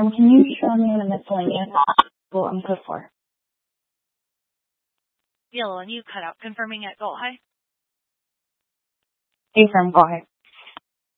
confirm, can you show me the miscellaneous school input for? Yellow, and you cut out. Confirming at Galt High. Affirm, go ahead.